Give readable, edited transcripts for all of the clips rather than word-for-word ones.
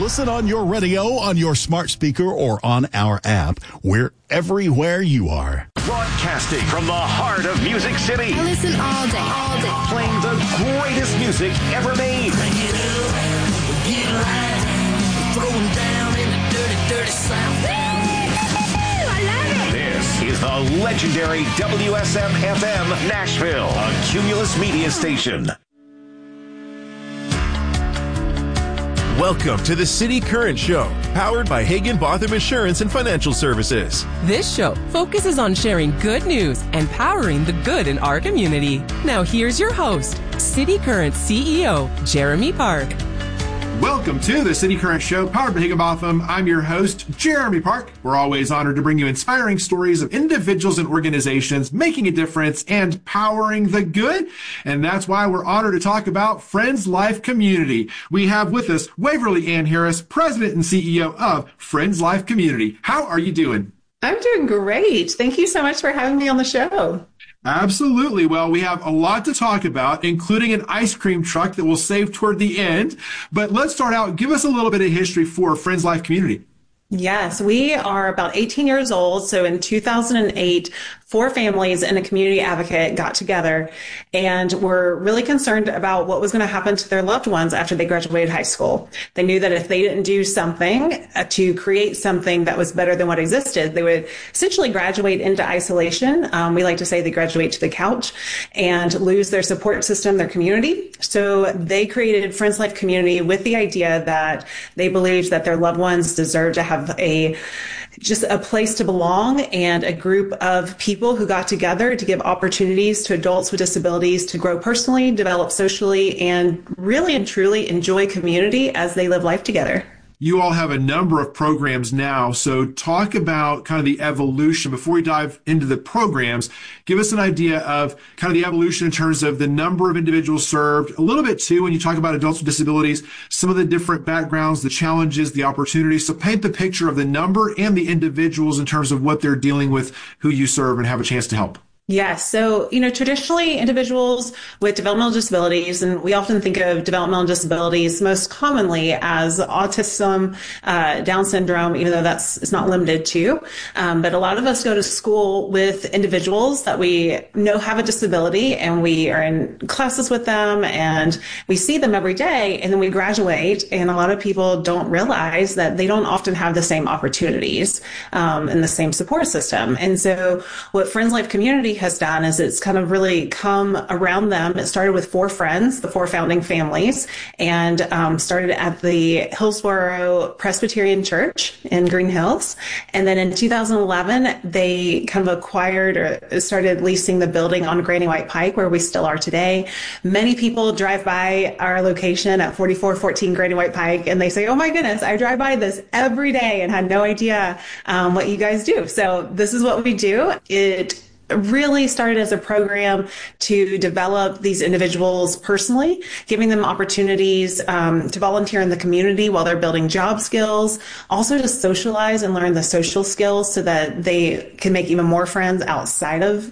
Listen on your radio, on your smart speaker, or on our app. We're everywhere you are. Broadcasting from the heart of Music City. I listen all day. Playing the greatest music ever made. Bring it up, get live, throwing down in the dirty, dirty South. I love it. This is the legendary WSM-FM Nashville, a Cumulus Media station. Welcome to the City Current Show, powered by Hagen-Botham Insurance and Financial Services. This show focuses on sharing good news and powering the good in our community. Now here's your host, City Current CEO, Jeremy Park. Welcome to the City Current Show, powered by Hagen-Botham. I'm your host, Jeremy Park. We're always honored to bring you inspiring stories of individuals and organizations making a difference and powering the good. And that's why we're honored to talk about Friends Life Community. We have with us Waverly Ann Harris, President and CEO of Friends Life Community. How are you doing? I'm doing great. Thank you so much for having me on the show. Absolutely. Well, we have a lot to talk about, including an ice cream truck that we'll save toward the end. But let's start out. Give us a little bit of history for Friends Life Community. Yes, we are about 18 years old. So in 2008, 4 families and a community advocate got together and were really concerned about what was going to happen to their loved ones after they graduated high school. They knew that if they didn't do something to create something that was better than what existed, they would essentially graduate into isolation. We like to say they graduate to the couch and lose their support system, their community. So they created Friends Life Community with the idea that they believed that their loved ones deserve to have just a place to belong and a group of people who got together to give opportunities to adults with disabilities to grow personally, develop socially, and really and truly enjoy community as they live life together. You all have a number of programs now, so talk about kind of the evolution. Before we dive into the programs, give us an idea of kind of the evolution in terms of the number of individuals served, a little bit too when you talk about adults with disabilities, some of the different backgrounds, the challenges, the opportunities. So paint the picture of the number and the individuals in terms of what they're dealing with, who you serve and have a chance to help. Yes. So, traditionally individuals with developmental disabilities, and we often think of developmental disabilities most commonly as autism, Down syndrome, even though it's not limited to. But a lot of us go to school with individuals that we know have a disability, and we are in classes with them and we see them every day, and then we graduate. And a lot of people don't realize that they don't often have the same opportunities and the same support system. And so what Friends Life Community has done is it's kind of really come around them. It started with 4 friends, the 4 founding families, and started at the Hillsboro Presbyterian Church in Green Hills. And then in 2011, they kind of acquired or started leasing the building on Granny White Pike, where we still are today. Many people drive by our location at 4414 Granny White Pike, and they say, "Oh my goodness, I drive by this every day and had no idea what you guys do." So this is what we do. It really started as a program to develop these individuals personally, giving them opportunities to volunteer in the community while they're building job skills, also to socialize and learn the social skills so that they can make even more friends outside of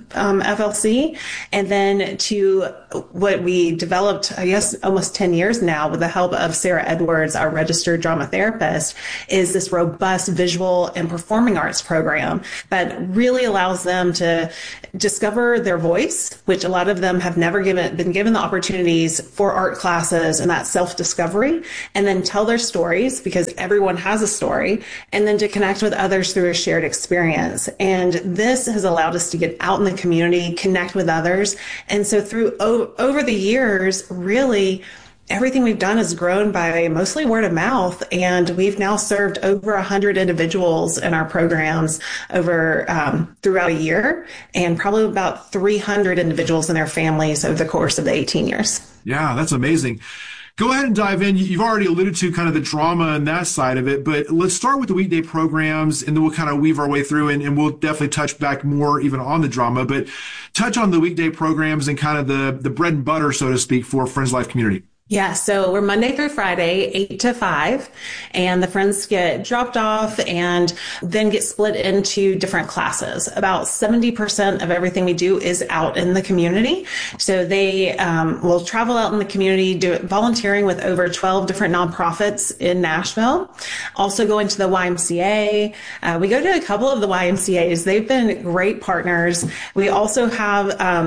FLC. And then to what we developed, I guess, almost 10 years now with the help of Sarah Edwards, our registered drama therapist, is this robust visual and performing arts program that really allows them to discover their voice, which a lot of them have never been given the opportunities for art classes and that self-discovery, and then tell their stories, because everyone has a story, and then to connect with others through a shared experience. And this has allowed us to get out in the community, connect with others. And so over the years, really, everything we've done has grown by mostly word of mouth, and we've now served over 100 individuals in our programs over throughout a year, and probably about 300 individuals and their families over the course of the 18 years. Yeah, that's amazing. Go ahead and dive in. You've already alluded to kind of the drama and that side of it, but let's start with the weekday programs, and then we'll kind of weave our way through, and we'll definitely touch back more even on the drama, but touch on the weekday programs and kind of the bread and butter, so to speak, for Friends Life Community. Yeah, so we're Monday through Friday, 8 to 5, and the friends get dropped off and then get split into different classes. About 70% of everything we do is out in the community. So they will travel out in the community, do volunteering with over 12 different nonprofits in Nashville. Also going to the YMCA. We go to a couple of the YMCAs. They've been great partners. We also have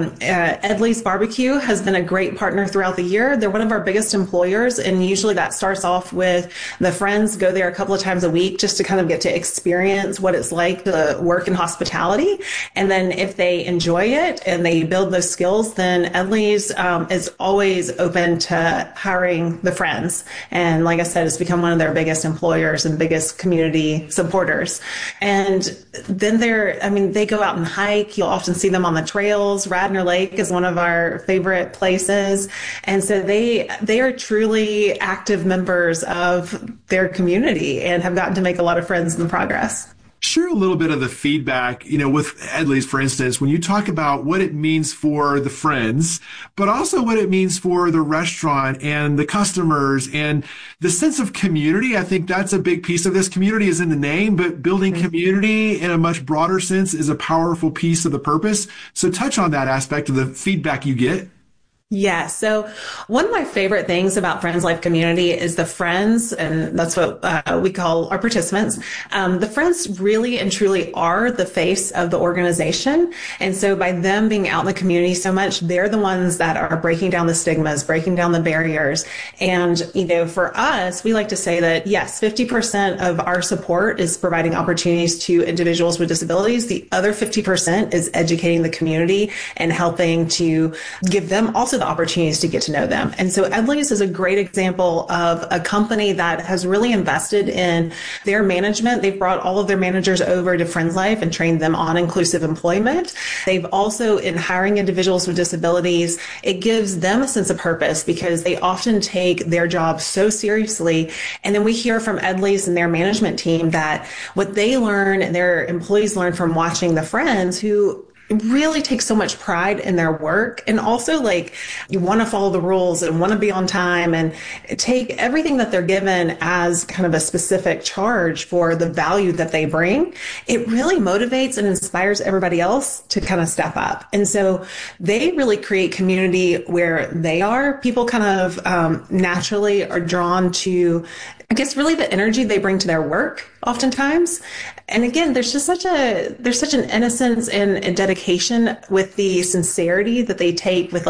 Edley's Barbecue has been a great partner throughout the year. They're one of our biggest employers, and usually that starts off with the friends go there a couple of times a week just to kind of get to experience what it's like to work in hospitality. And then if they enjoy it and they build those skills, then Edley's is always open to hiring the friends. And like I said, it's become one of their biggest employers and biggest community supporters. And then they go out and hike. You'll often see them on the trails. Radnor Lake is one of our favorite places. And so they are truly active members of their community and have gotten to make a lot of friends in the progress. Share a little bit of the feedback, with Edley's, for instance, when you talk about what it means for the friends, but also what it means for the restaurant and the customers and the sense of community. I think that's a big piece of this. Community is in the name, but building community in a much broader sense is a powerful piece of the purpose. So touch on that aspect of the feedback you get. Yeah. So one of my favorite things about Friends Life Community is the friends, and that's what we call our participants. The friends really and truly are the face of the organization. And so by them being out in the community so much, they're the ones that are breaking down the stigmas, breaking down the barriers. And, for us, we like to say that, yes, 50% of our support is providing opportunities to individuals with disabilities. The other 50% is educating the community and helping to give them also the opportunities to get to know them. And so Edley's is a great example of a company that has really invested in their management. They've brought all of their managers over to Friends Life and trained them on inclusive employment. They've also, in hiring individuals with disabilities, it gives them a sense of purpose because they often take their job so seriously. And then we hear from Edley's and their management team that what they learn and their employees learn from watching the friends who really take so much pride in their work, and also you want to follow the rules and want to be on time and take everything that they're given as kind of a specific charge for the value that they bring. It really motivates and inspires everybody else to kind of step up. And so they really create community where they are. People kind of naturally are drawn to, I guess, really the energy they bring to their work oftentimes. And again, there's such an innocence and a dedication with the sincerity that they take with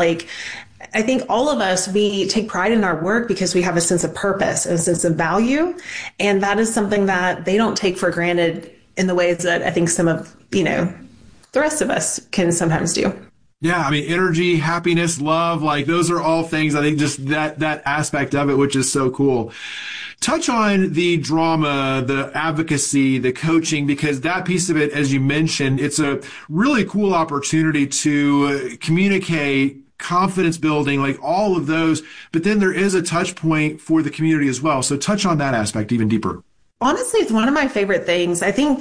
I think all of us, we take pride in our work because we have a sense of purpose and a sense of value. And that is something that they don't take for granted in the ways that I think some of, the rest of us can sometimes do. Yeah, energy, happiness, love, those are all things, I think, just that aspect of it, which is so cool. Touch on the drama, the advocacy, the coaching, because that piece of it, as you mentioned, it's a really cool opportunity to communicate, confidence building, all of those. But then there is a touch point for the community as well. So touch on that aspect even deeper. Honestly, it's one of my favorite things. I think,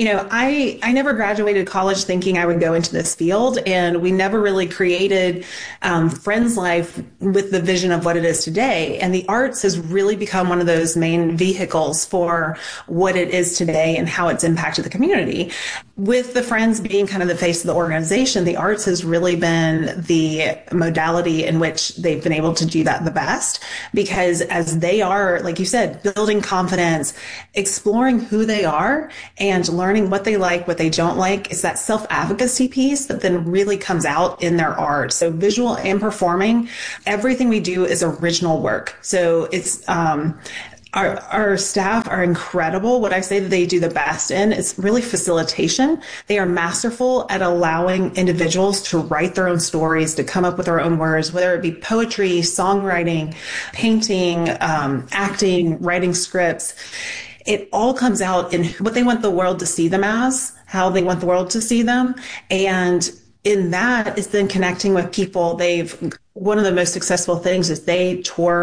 I never graduated college thinking I would go into this field, and we never really created Friends Life with the vision of what it is today. And the arts has really become one of those main vehicles for what it is today and how it's impacted the community. With the Friends being kind of the face of the organization, the arts has really been the modality in which they've been able to do that the best, because as they are, like you said, building confidence, exploring who they are and learning what they like, what they don't like, is that self-advocacy piece that then really comes out in their art. So visual and performing, everything we do is original work. So it's, Our staff are incredible. What I say that they do the best in is really facilitation. They are masterful at allowing individuals to write their own stories, to come up with their own words, whether it be poetry, songwriting, painting, acting, writing scripts. It all comes out in what they want the world to see them as, how they want the world to see them. And in that is then connecting with people. One of the most successful things is they tour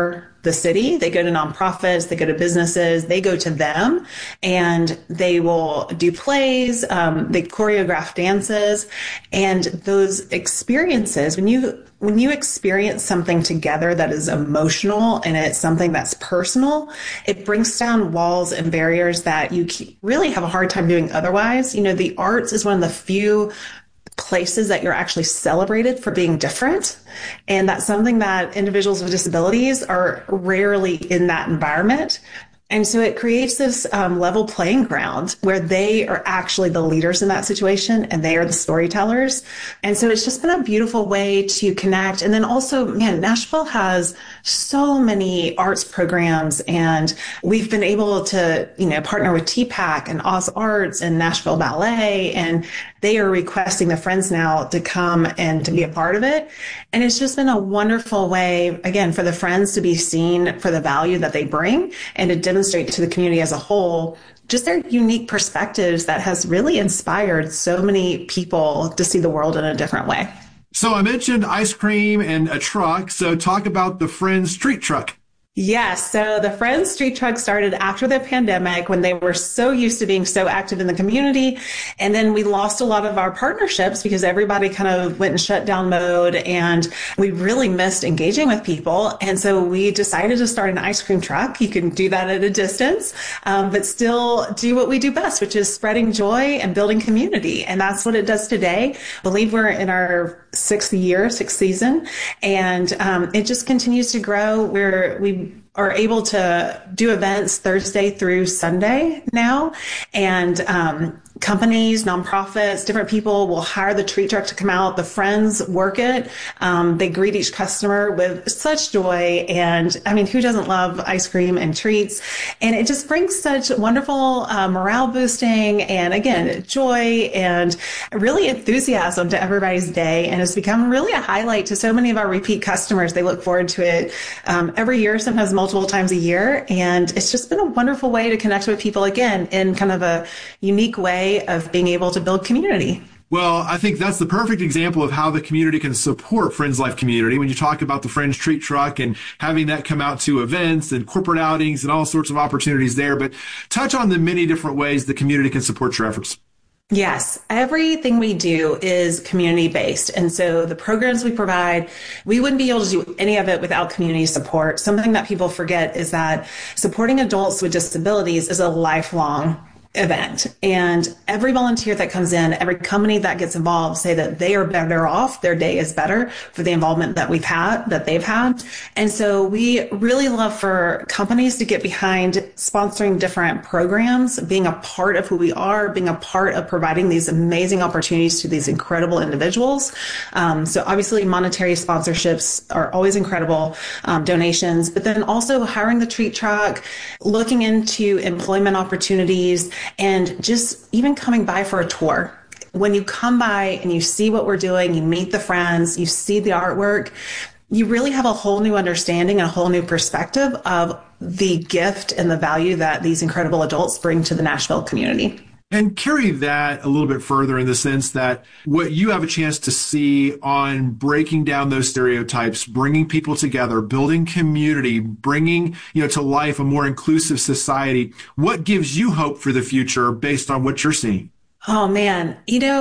the city, they go to nonprofits, they go to businesses, they go to them, and they will do plays, they choreograph dances, and those experiences, when you experience something together that is emotional and it's something that's personal, it brings down walls and barriers that you really have a hard time doing otherwise. The arts is one of the few places that you're actually celebrated for being different. And that's something that individuals with disabilities are rarely in that environment. And so it creates this level playing ground where they are actually the leaders in that situation and they are the storytellers. And so it's just been a beautiful way to connect. And then also, man, Nashville has so many arts programs, and we've been able to, partner with TPAC and Oz Arts and Nashville Ballet, and they are requesting the Friends now to come and to be a part of it. And it's just been a wonderful way, again, for the Friends to be seen for the value that they bring and to demonstrate to the community as a whole just their unique perspectives that has really inspired so many people to see the world in a different way. So I mentioned ice cream and a truck. So talk about the Friends Street Truck. Yes. So the Friends Street Truck started after the pandemic when they were so used to being so active in the community. And then we lost a lot of our partnerships because everybody kind of went in shutdown mode, and we really missed engaging with people. And so we decided to start an ice cream truck. You can do that at a distance, but still do what we do best, which is spreading joy and building community. And that's what it does today. I believe we're in our sixth season, and it just continues to grow. We are able to do events Thursday through Sunday now, and companies, nonprofits, different people will hire the treat truck to come out. The Friends work it. They greet each customer with such joy. And I mean, who doesn't love ice cream and treats? And it just brings such wonderful morale boosting and, again, joy and really enthusiasm to everybody's day. And it's become really a highlight to so many of our repeat customers. They look forward to it every year, sometimes multiple times a year. And it's just been a wonderful way to connect with people, again, in kind of a unique way of being able to build community. Well, I think that's the perfect example of how the community can support Friends Life Community. When you talk about the Friends Treat Truck and having that come out to events and corporate outings and all sorts of opportunities there, but touch on the many different ways the community can support your efforts. Yes, everything we do is community-based. And so the programs we provide, we wouldn't be able to do any of it without community support. Something that people forget is that supporting adults with disabilities is a lifelong event. And every volunteer that comes in, every company that gets involved say that they are better off, their day is better for the involvement that they've had. And so we really love for companies to get behind sponsoring different programs, being a part of who we are, being a part of providing these amazing opportunities to these incredible individuals. So obviously monetary sponsorships are always incredible, donations, but then also hiring the treat truck, looking into employment opportunities, and just even coming by for a tour. When you come by and you see what we're doing, you meet the Friends, you see the artwork, you really have a whole new understanding and a whole new perspective of the gift and the value that these incredible adults bring to the Nashville community. And carry that a little bit further in the sense that what you have a chance to see on breaking down those stereotypes, bringing people together, building community, bringing, to life a more inclusive society. What gives you hope for the future based on what you're seeing? Oh, man.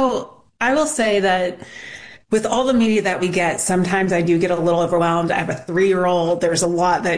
I will say that with all the media that we get, sometimes I do get a little overwhelmed. I have a 3-year-old. There's a lot that,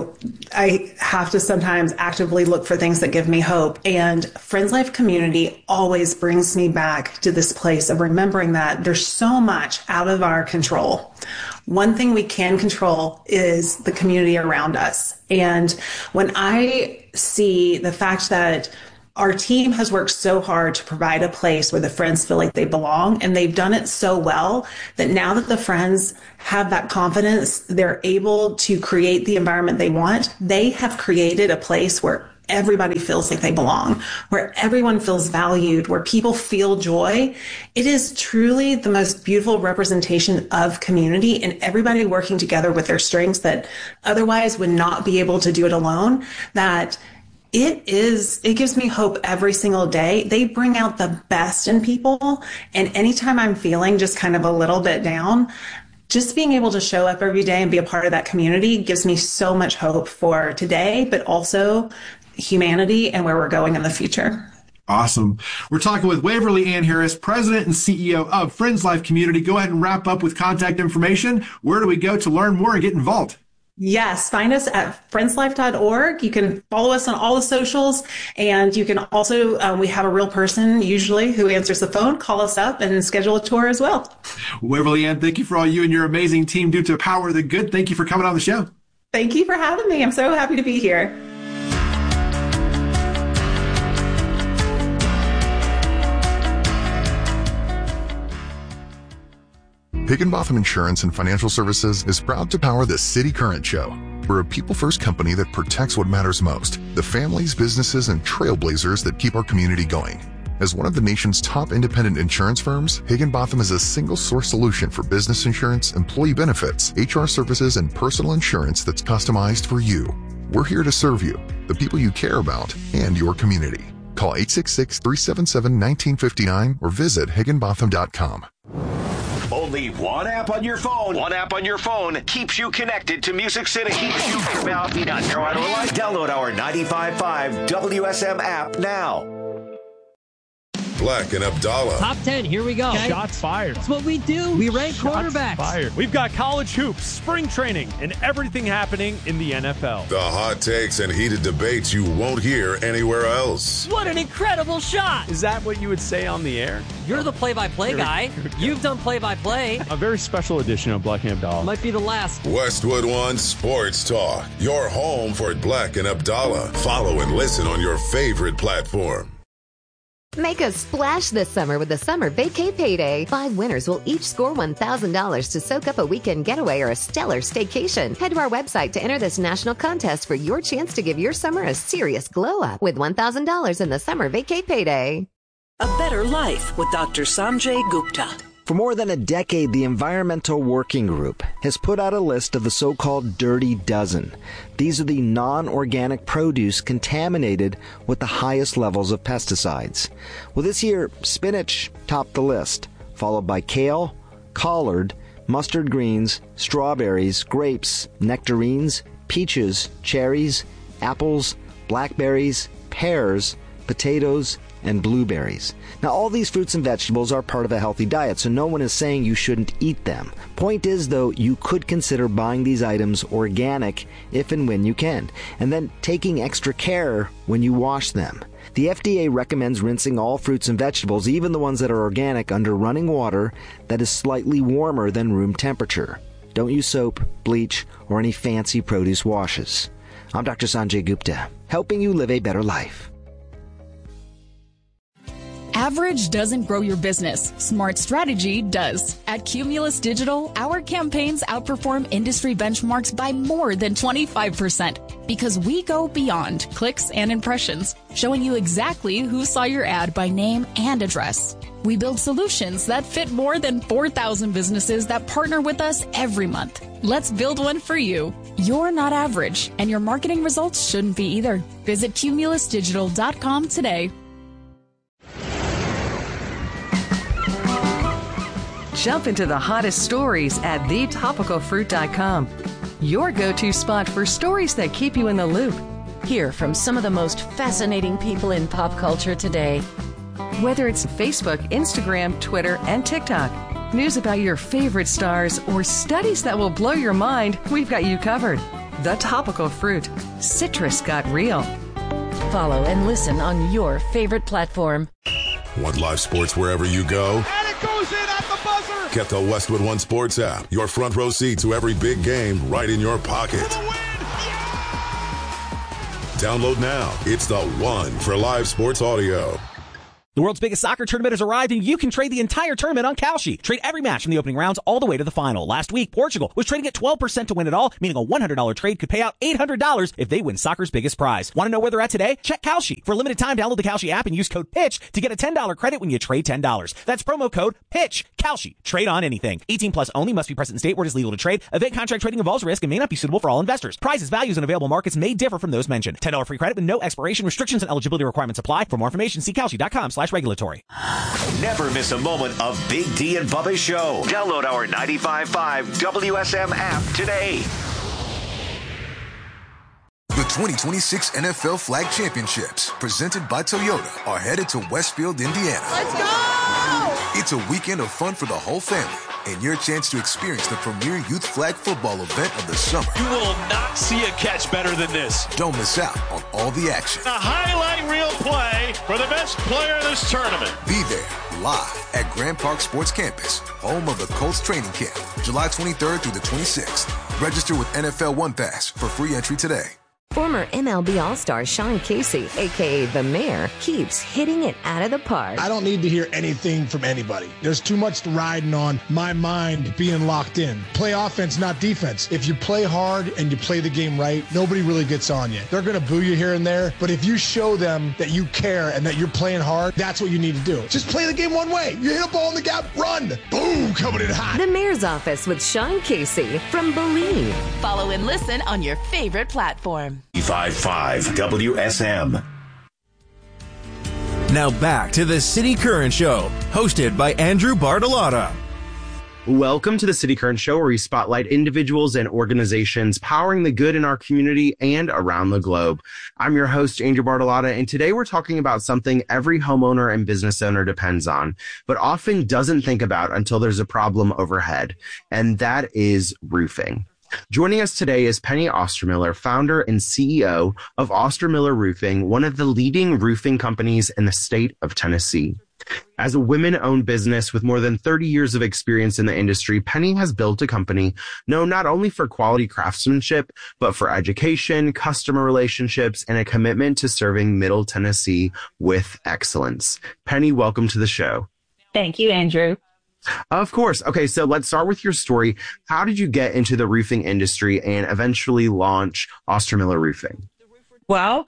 I have to sometimes actively look for things that give me hope. And Friends Life Community always brings me back to this place of remembering that there's so much out of our control. One thing we can control is the community around us. And when I see the fact that our team has worked so hard to provide a place where the Friends feel like they belong, and they've done it so well that now that the Friends have that confidence, they're able to create the environment they want. They have created a place where everybody feels like they belong, where everyone feels valued, where people feel joy. It is truly the most beautiful representation of community and everybody working together with their strengths that otherwise would not be able to do it alone. It gives me hope every single day. They bring out the best in people. And anytime I'm feeling just kind of a little bit down, just being able to show up every day and be a part of that community gives me so much hope for today, but also humanity and where we're going in the future. Awesome. We're talking with Waverly Ann Harris, President and CEO of Friends Life Community. Go ahead and wrap up with contact information. Where do we go to learn more and get involved? Yes, find us at friendslife.org. You can follow us on all the socials, and you can also, we have a real person usually who answers the phone. Call us up and schedule a tour as well. Waverly Ann, thank you for all you and your amazing team do to power the good. Thank you for coming on the show. Thank you for having me. I'm so happy to be here. Higginbotham Insurance and Financial Services is proud to power the City Current Show. We're a people-first company that protects what matters most, the families, businesses, and trailblazers that keep our community going. As one of the nation's top independent insurance firms, Higginbotham is a single-source solution for business insurance, employee benefits, HR services, and personal insurance that's customized for you. We're here to serve you, the people you care about, and your community. Call 866-377-1959 or visit higginbotham.com. Only one app on your phone. One app on your phone keeps you connected to Music City. Download our 95.5 WSM app now. Black and Abdallah. Top 10, here we go. Okay. Shots fired. That's what we do. We rank quarterbacks. Fired. We've got college hoops, spring training, and everything happening in the NFL. The hot takes and heated debates you won't hear anywhere else. What an incredible shot. Is that what you would say on the air? You're the play-by-play guy. You've done play-by-play. A very special edition of Black and Abdallah. Might be the last. Westwood One Sports Talk. Your home for Black and Abdallah. Follow and listen on your favorite platform. Make a splash this summer with the Summer Vacay Payday. 5 winners will each score $1,000 to soak up a weekend getaway or a stellar staycation. Head to our website to enter this national contest for your chance to give your summer a serious glow up with $1,000 in the Summer Vacay Payday. A better life with Dr. Sanjay Gupta. For more than a decade, the Environmental Working Group has put out a list of the so-called Dirty Dozen. These are the non-organic produce contaminated with the highest levels of pesticides. Well, this year, spinach topped the list, followed by kale, collard, mustard greens, strawberries, grapes, nectarines, peaches, cherries, apples, blackberries, pears, potatoes, and blueberries. Now, all these fruits and vegetables are part of a healthy diet, so no one is saying you shouldn't eat them. Point is, though, you could consider buying these items organic if and when you can, and then taking extra care when you wash them. The FDA recommends rinsing all fruits and vegetables, even the ones that are organic, under running water that is slightly warmer than room temperature. Don't use soap, bleach, or any fancy produce washes. I'm Dr. Sanjay Gupta, helping you live a better life. Average doesn't grow your business. Smart strategy does. At Cumulus Digital, our campaigns outperform industry benchmarks by more than 25% because we go beyond clicks and impressions, showing you exactly who saw your ad by name and address. We build solutions that fit more than 4,000 businesses that partner with us every month. Let's build one for you. You're not average, and your marketing results shouldn't be either. Visit cumulusdigital.com today. Jump into the hottest stories at thetopicalfruit.com. Your go-to spot for stories that keep you in the loop. Hear from some of the most fascinating people in pop culture today. Whether it's Facebook, Instagram, Twitter, and TikTok, news about your favorite stars, or studies that will blow your mind, we've got you covered. The Topical Fruit. Citrus got real. Follow and listen on your favorite platform. Want live sports wherever you go? And it goes in at the buzzer! Get the Westwood One Sports app. Your front row seat to every big game right in your pocket. Download now. It's the one for live sports audio. The world's biggest soccer tournament has arrived, and you can trade the entire tournament on Kalshi. Trade every match from the opening rounds all the way to the final. Last week, Portugal was trading at 12% to win it all, meaning a $100 trade could pay out $800 if they win soccer's biggest prize. Want to know where they're at today? Check Kalshi. For a limited time, download the Kalshi app and use code PITCH to get a $10 credit when you trade $10. That's promo code PITCH. Kalshi. Trade on anything. 18 plus only. Must be present in state where it is legal to trade. Event contract trading involves risk and may not be suitable for all investors. Prizes, values, and available markets may differ from those mentioned. $10 free credit with no expiration. Restrictions and eligibility requirements apply. For more information, see Kalshi.com/westwood. regulatory. Never miss a moment of Big D and Bubba's show. Download our 95.5 WSM app today. The 2026 NFL Flag Championships, presented by Toyota, are headed to Westfield, Indiana. Let's go! It's a weekend of fun for the whole family and your chance to experience the premier youth flag football event of the summer. You will not see a catch better than this. Don't miss out on all the action. A highlight reel play for the best player in this tournament. Be there live at Grand Park Sports Campus, home of the Colts training camp, July 23rd through the 26th. Register with NFL One Pass for free entry today. Former MLB All-Star Sean Casey, a.k.a. The Mayor, keeps hitting it out of the park. I don't need to hear anything from anybody. There's too much riding on my mind being locked in. Play offense, not defense. If you play hard and you play the game right, nobody really gets on you. They're going to boo you here and there, but if you show them that you care and that you're playing hard, that's what you need to do. Just play the game one way. You hit a ball in the gap, run. Boom, coming in hot. The Mayor's Office with Sean Casey from Believe. Follow and listen on your favorite platform. 95.5 WSM. Now back to the City Current Show, hosted by Andrew Bartolotta. Welcome to the City Current Show, where we spotlight individuals and organizations powering the good in our community and around the globe. I'm your host, Andrew Bartolotta, and today we're talking about something every homeowner and business owner depends on, but often doesn't think about until there's a problem overhead, and that is roofing. Joining us today is Penny Ostermiller, founder and CEO of Ostermiller Roofing, one of the leading roofing companies in the state of Tennessee. As a women-owned business with more than 30 years of experience in the industry, Penny has built a company known not only for quality craftsmanship, but for education, customer relationships, and a commitment to serving Middle Tennessee with excellence. Penny, welcome to the show. Thank you, Andrew. Of course. Okay, so let's start with your story. How did you get into the roofing industry and eventually launch Ostermiller Roofing? Well,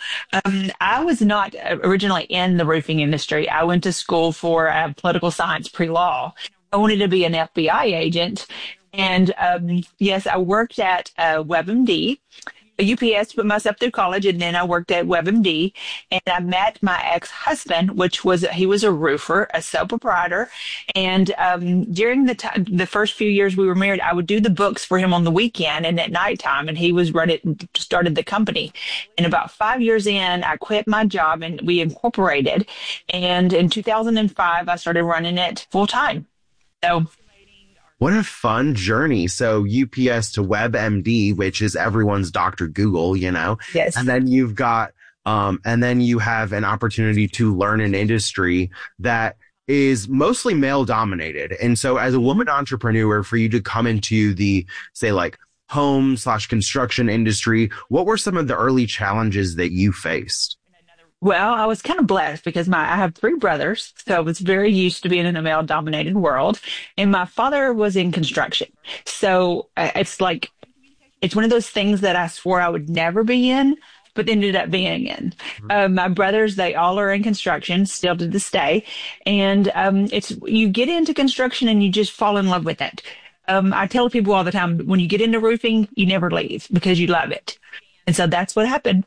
I was not originally in the roofing industry. I went to school for political science pre-law. I wanted to be an FBI agent. And yes, I worked at WebMD. UPS put myself through college, and then I worked at WebMD, and I met my ex-husband, he was a roofer, a sole proprietor. And during the first few years we were married, I would do the books for him on the weekend and at nighttime, and he started the company. And about 5 years in, I quit my job and we incorporated. And in 2005, I started running it full time. So. What a fun journey. So UPS to WebMD, which is everyone's Dr. Google, you know? Yes. And then you've got, and then you have an opportunity to learn an industry that is mostly male dominated. And so as a woman entrepreneur, for you to come into the, say, like home/construction industry, what were some of the early challenges that you faced? Well, I was kind of blessed because I have 3 brothers, so I was very used to being in a male-dominated world. And my father was in construction. So it's one of those things that I swore I would never be in, but ended up being in. My brothers, they all are in construction, still to this day. And you get into construction and you just fall in love with it. I tell people all the time, when you get into roofing, you never leave because you love it. And so that's what happened.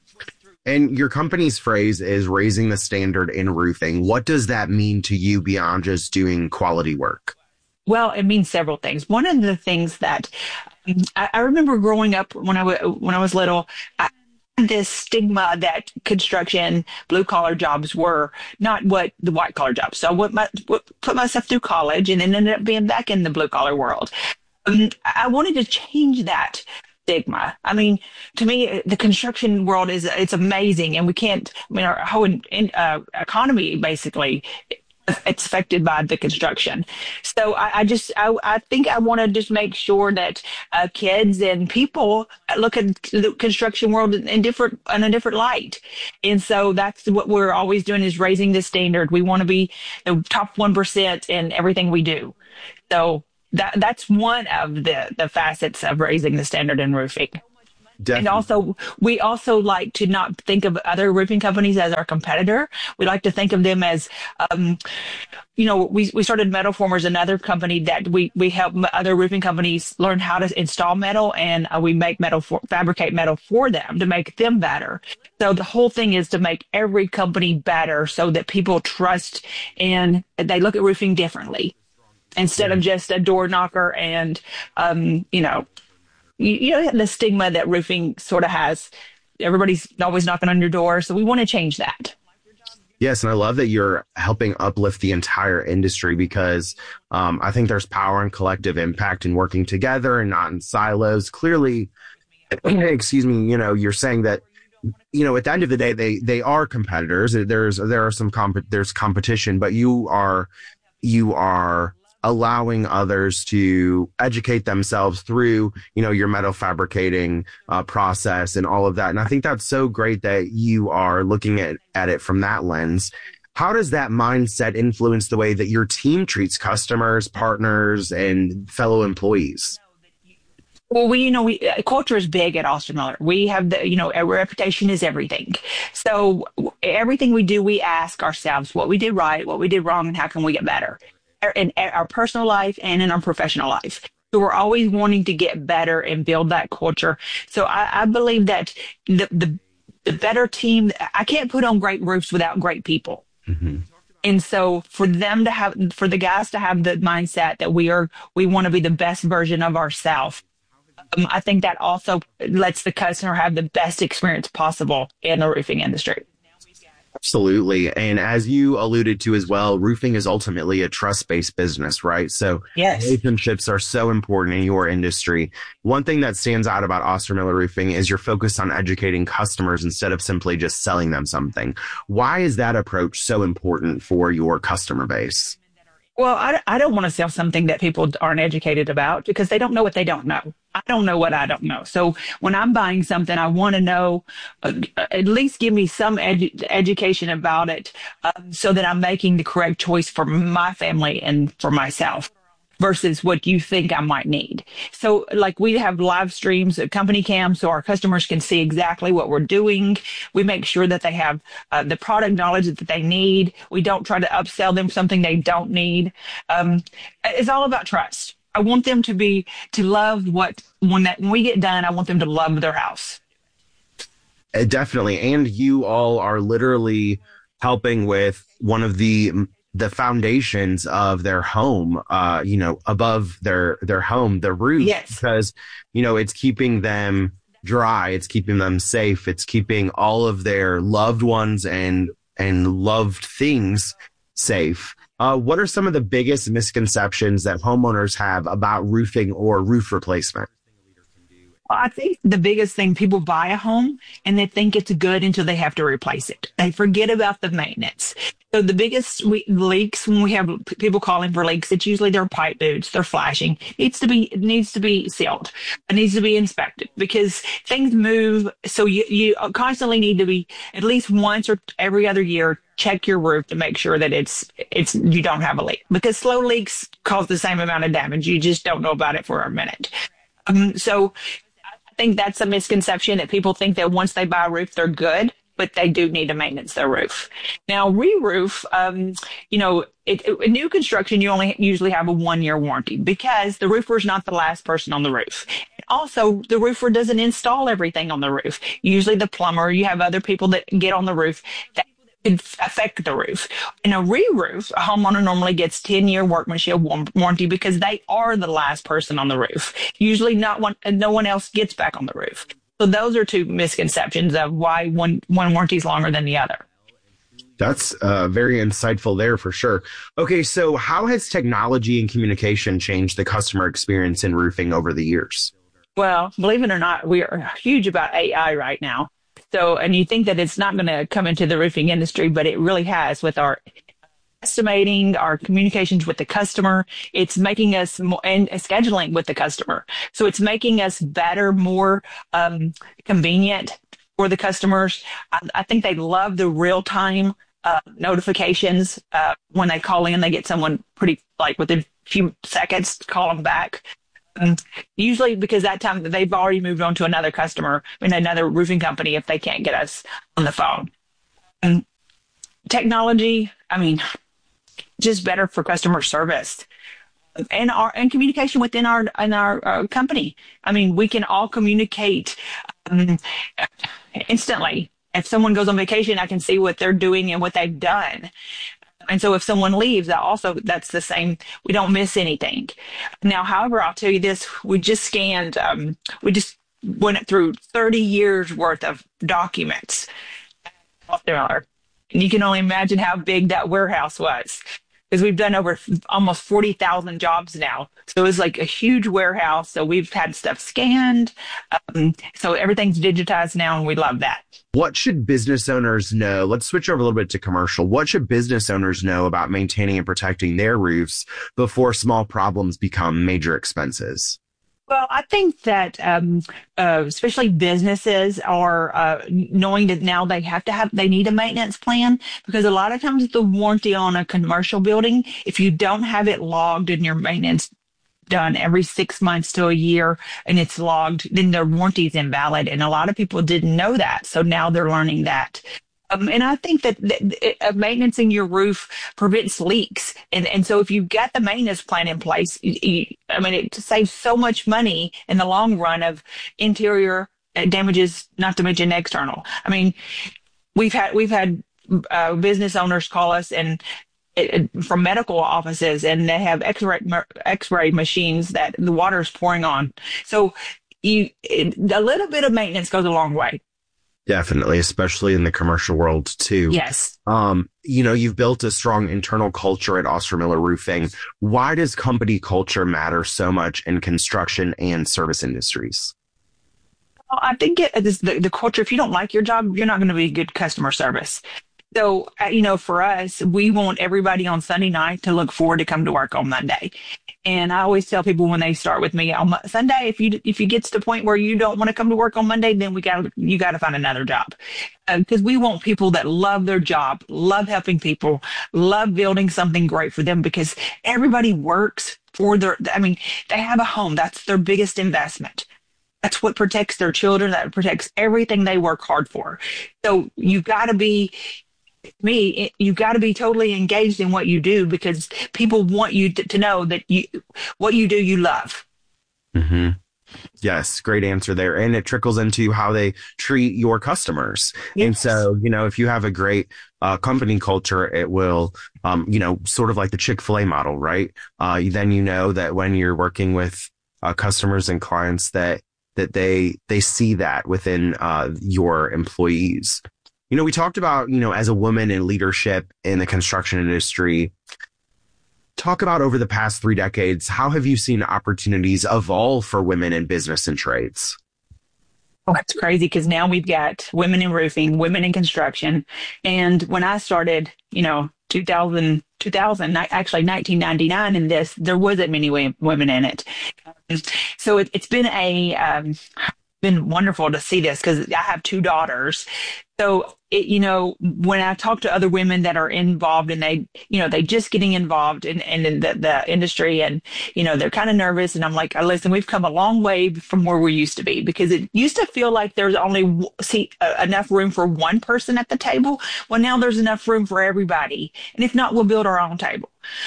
And your company's phrase is raising the standard in roofing. What does that mean to you beyond just doing quality work? Well, it means several things. One of the things that I remember growing up when I was little, I had this stigma that construction, blue collar jobs were not what the white collar jobs. So I put myself through college and then ended up being back in the blue collar world. I wanted to change that stigma. I mean, to me, the construction world it's amazing, and our whole economy basically, it's affected by the construction. So I think I want to just make sure that kids and people look at the construction world in a different light. And so that's what we're always doing, is raising the standard. We want to be the top 1% in everything we do. So that's one of the facets of raising the standard in roofing. Definitely. And also, we also like to not think of other roofing companies as our competitor. We like to think of them as, we started Metal Formers, another company that we help other roofing companies learn how to install metal, and we make fabricate metal for them to make them better. So the whole thing is to make every company better so that people trust and they look at roofing differently instead of just a door knocker and, the stigma that roofing sort of has. Everybody's always knocking on your door. So we want to change that. Yes, and I love that you're helping uplift the entire industry because I think there's power and collective impact in working together and not in silos. Clearly, excuse me, you're saying that, at the end of the day, they are competitors. There's competition, but you are allowing others to educate themselves through, your metal fabricating process and all of that. And I think that's so great that you are looking at it from that lens. How does that mindset influence the way that your team treats customers, partners, and fellow employees? Well, culture is big at Austin Miller. We have our reputation is everything. So everything we do, we ask ourselves what we did right, what we did wrong, and how can we get better in our personal life and in our professional life. So we're always wanting to get better and build that culture. So I believe that the better team, I can't put on great roofs without great people. Mm-hmm. And so for the guys to have the mindset that we want to be the best version of ourselves, I think that also lets the customer have the best experience possible in the roofing industry. Absolutely. And as you alluded to as well, roofing is ultimately a trust-based business, right? So yes, relationships are so important in your industry. One thing that stands out about Austin Miller Roofing is your focus on educating customers instead of simply just selling them something. Why is that approach so important for your customer base? Well, I don't want to sell something that people aren't educated about because they don't know what they don't know. I don't know what I don't know. So when I'm buying something, I want to know, at least give me some education about it so that I'm making the correct choice for my family and for myself versus what you think I might need. So like we have live streams at Company Cam so our customers can see exactly what we're doing. We make sure that they have the product knowledge that they need. We don't try to upsell them something they don't need. It's all about trust. I want them to love when we get done, I want them to love their house. Definitely. And you all are literally helping with one of the foundations of their home, above their home, the roof. Yes. Because, it's keeping them dry. It's keeping them safe. It's keeping all of their loved ones and loved things safe. What are some of the biggest misconceptions that homeowners have about roofing or roof replacement? I think the biggest thing, people buy a home and they think it's good until they have to replace it. They forget about the maintenance. So the biggest leaks, when we have people calling for leaks, it's usually their pipe boots, they're flashing. It needs to be sealed. It needs to be inspected because things move. So you constantly need to be at least once or every other year, check your roof to make sure that you don't have a leak because slow leaks cause the same amount of damage. You just don't know about it for a minute. So I think that's a misconception that people think that once they buy a roof, they're good, but they do need to maintenance their roof. Now, re-roof, new construction, you only usually have a 1-year warranty because the roofer is not the last person on the roof. Also, the roofer doesn't install everything on the roof. Usually the plumber, you have other people that get on the roof that could affect the roof. In a re-roof, a homeowner normally gets 10-year workmanship warranty because they are the last person on the roof. Usually no one else gets back on the roof. So those are two misconceptions of why one warranty is longer than the other. That's very insightful there for sure. Okay, so how has technology and communication changed the customer experience in roofing over the years? Well, believe it or not, we are huge about AI right now. So, and you think that it's not going to come into the roofing industry, but it really has with our estimating, our communications with the customer. It's making us more, and scheduling with the customer. So it's making us better, more convenient for the customers. I think they love the real-time notifications. When they call in, they get someone pretty, like within a few seconds to call them back. Usually because that time they've already moved on to another customer in another roofing company if they can't get us on the phone. And technology, I mean, just better for customer service and communication within our company. I mean, we can all communicate instantly. If someone goes on vacation, I can see what they're doing and what they've done. And so if someone leaves, that's the same. We don't miss anything. Now, however, I'll tell you this, we just went through 30 years worth of documents. And you can only imagine how big that warehouse was, because we've done over almost 40,000 jobs now. So it's like a huge warehouse. So we've had stuff scanned. So everything's digitized now, and we love that. What should business owners know? Let's switch over a little bit to commercial. What should business owners know about maintaining and protecting their roofs before small problems become major expenses? Well, I think that especially businesses are knowing that now they need a maintenance plan, because a lot of times the warranty on a commercial building, if you don't have it logged in your maintenance done every 6 months to a year and it's logged, then their warranty is invalid. And a lot of people didn't know that. So now they're learning that. And I think that maintaining your roof prevents leaks. And so if you've got the maintenance plan in place, it saves so much money in the long run of interior damages, not to mention external. I mean, we've had business owners call us and from medical offices, and they have X-ray machines that the water is pouring on. So a little bit of maintenance goes a long way. Definitely, especially in the commercial world too. Yes. You've built a strong internal culture at Ostermiller Roofing. Why does company culture matter so much in construction and service industries? Well, I think the culture. If you don't like your job, you're not going to be good customer service. So, for us, we want everybody on Sunday night to look forward to come to work on Monday. And I always tell people when they start with me on Sunday, if you get to the point where you don't want to come to work on Monday, then you got to find another job. Because we want people that love their job, love helping people, love building something great for them, because everybody works for they have a home. That's their biggest investment. That's what protects their children. That protects everything they work hard for. So you've got to be totally engaged in what you do, because people want you to know that what you do, you love. Mm-hmm. Yes, great answer there. And it trickles into how they treat your customers. Yes. And so, if you have a great company culture, it will, sort of like the Chick-fil-A model, right? Then that when you're working with customers and clients that they see that within your employees. We talked about, as a woman in leadership in the construction industry, talk about over the past 3 decades, how have you seen opportunities evolve for women in business and trades? Oh, it's crazy, because now we've got women in roofing, women in construction. And when I started, 2000, actually 1999 in this, there wasn't many women in it. So it's been been wonderful to see this, because I have 2 daughters. So, when I talk to other women that are involved and they just getting involved in the industry, and, they're kind of nervous, and I'm like, listen, we've come a long way from where we used to be, because it used to feel like there's only enough room for one person at the table. Well, now there's enough room for everybody. And if not, we'll build our own table.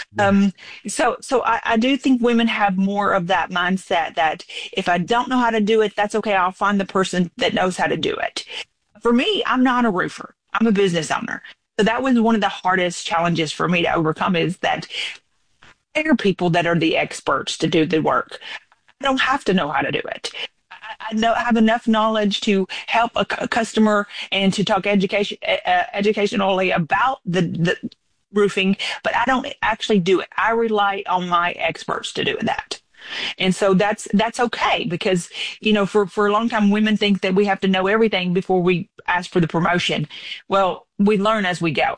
So I do think women have more of that mindset that if I don't know how to do it, that's okay. I'll find the person that knows how to do it. For me, I'm not a roofer. I'm a business owner. So that was one of the hardest challenges for me to overcome, is that there are people that are the experts to do the work. I don't have to know how to do it. I have enough knowledge to help a customer and to talk educationally about the roofing, but I don't actually do it. I rely on my experts to do that. And so that's okay, because, for a long time, women think that we have to know everything before we ask for the promotion. Well, we learn as we go.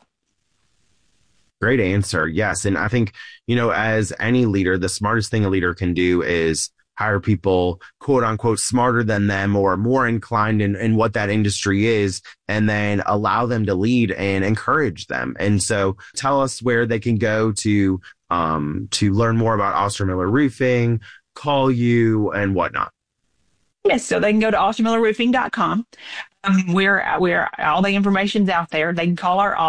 Great answer. Yes. And I think, as any leader, the smartest thing a leader can do is hire people, quote unquote, smarter than them or more inclined in what that industry is, and then allow them to lead and encourage them. And so tell us where they can go to learn more about Ostermiller Roofing, call you and whatnot? Yes, so they can go to austinmillerroofing.com. We're all the information's out there. They can call our office.